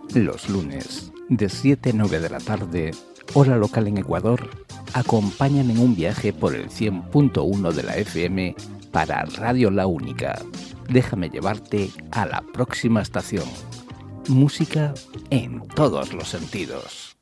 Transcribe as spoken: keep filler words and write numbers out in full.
Los lunes, de siete a nueve de la tarde, hora local en Ecuador, acompañan en un viaje por el cien punto uno de la F M para Radio La Única. Déjame llevarte a la próxima estación. Música en todos los sentidos.